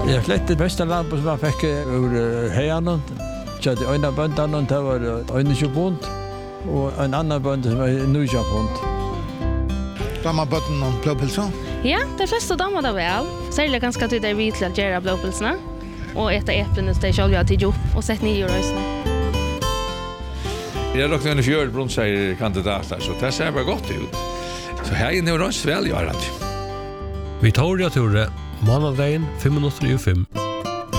Jag släppte bästa lampan som jag fick ur hejan. Så det ena böndan det var en 20 pund och en annan bönd som var 9 pund. Dammar bötten och blåpilsen? Ja, de flesta dammar det väl. Särskilt ganska till det är vitt att göra blåpilserna. Och äta äpplen och det själva till jobb och sätta ner i rösten. Jag råkade en fjörd brunnseier-kandidater, så det ser bara gott ut. Så här är nu röst välgörande. Victoria Ture, månaden 5:05.